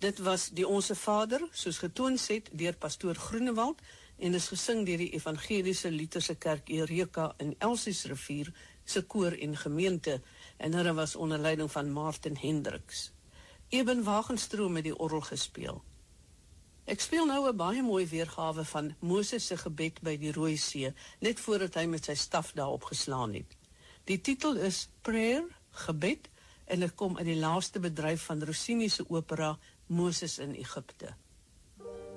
Dit was die Onse Vader, soos getoons het deur pastoor Groenewald en is gesing deur die Evangeliese Lutherse Kerk Eureka in Elsiesrivier se koor en gemeente, en hulle was onder leiding van Martin Hendricks. Eben Wagenstroom het die orgel gespeel. Ek speel nou 'n baie mooi weergawe van Moses se gebed by die Rooi See, net voordat hy met sy staf daarop geslaan het. Die titel is Prayer, gebed, en dit kom uit die laaste bedryf van Rossini se opera Moses in Egipte.